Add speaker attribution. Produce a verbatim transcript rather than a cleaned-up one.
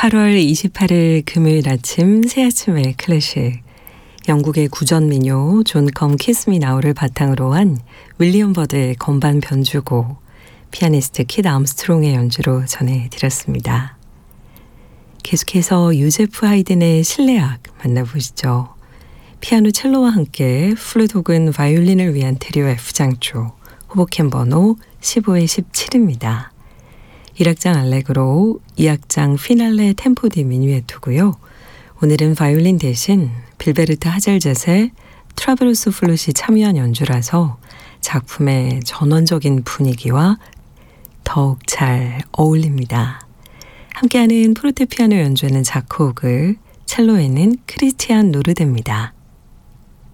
Speaker 1: 팔월 이십팔일 금요일 아침 새 아침의 클래식. 영국의 구전 민요 존 컴 키스 미 나우를 바탕으로 한 윌리엄 버드의 건반 변주곡, 피아니스트 킷 암스트롱의 연주로 전해드렸습니다. 계속해서 요제프 하이든의 실내악 만나보시죠. 피아노 첼로와 함께 플룻 혹은 바이올린을 위한 트리오 F장조, 호보켄 번호 십오의 십칠입니다. 일 악장 알레그로, 이 악장 피날레 템포 디 미뉴에토고요. 오늘은 바이올린 대신 빌베르트 하젤젯의 트라베로스 플룻이 참여한 연주라서 작품의 전원적인 분위기와 더욱 잘 어울립니다. 함께하는 포르테피아노 연주에는 자코그, 첼로에는 크리스티안 노르데입니다.